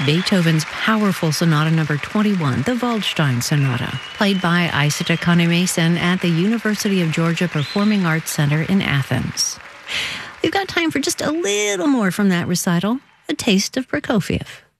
Beethoven's powerful Sonata Number 21, the Waldstein Sonata, played by Isata Kane-Mason at the University of Georgia Performing Arts Center in Athens. We've got time for just a little more from that recital, a taste of Prokofiev.